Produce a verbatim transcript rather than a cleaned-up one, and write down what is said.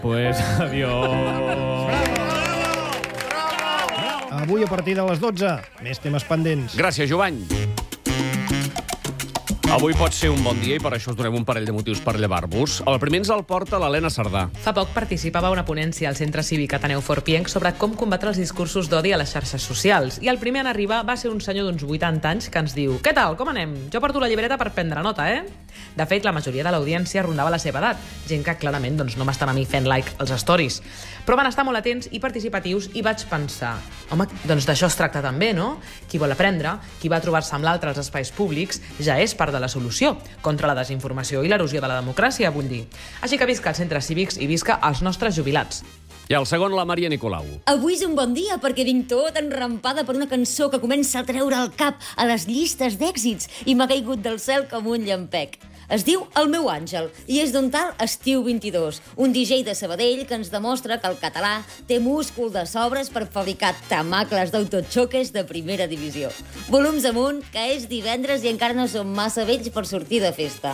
Pues adiós. Avui a partir de les dotze, més temes pendents. Gràcies, Jovany. Avui pot ser un bon dia i per això us donem un parell de motius per llevar-vos. El primer ens el porta l'Helena Cerdà. Fa poc participava a una ponència al Centre Cívic Ateneu Forpienc sobre com combatre els discursos d'odi a les xarxes socials. I el primer en arribar va ser un senyor d'uns vuitanta anys que ens diu: «Què tal, com anem? Jo porto la llibreta per prendre nota, eh?» De fet, la majoria de l'audiència rondava la seva edat, gent que clarament doncs, no m'estan a mi fent like als stories. Però van estar molt atents i participatius i vaig pensar: home, doncs d'això es tracta també, no? Qui vol aprendre, qui va trobar-se amb l'altre als espais públics, ja és part de la solució contra la desinformació i l'erosió de la democràcia, vull dir. Així que visca els centres cívics i visca els nostres jubilats. I el segon, la Maria Nicolau. Avui és un bon dia perquè vinc tot enrampada per una cançó que comença a treure el cap a les llistes d'èxits i m'ha caigut del cel com un llampec. Es diu El meu àngel i és d'un tal Estiu vint-i-dos, un D J de Sabadell que ens demostra que el català té múscul de sobres per fabricar tamacles d'autochoques de primera divisió. Volums amunt, que és divendres i encara no som massa vells per sortir de festa.